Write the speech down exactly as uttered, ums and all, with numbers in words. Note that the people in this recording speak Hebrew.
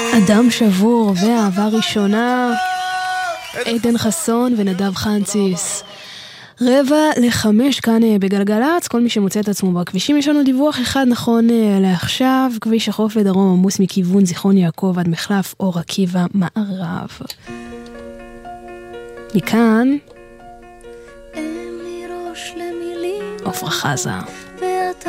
אדם שבור ואהבה ראשונה, עדן חסון ונדב חנציס. רבע לחמש כאן בגלגלץ, כל מי שמוצא את עצמו בכבישים. יש לנו דיווח אחד נכון לעכשיו, כביש החוף לדרום עמוס מכיוון זיכרון יעקב עד מחלף אור עקיבא מערב. מכאן עפרה חזה.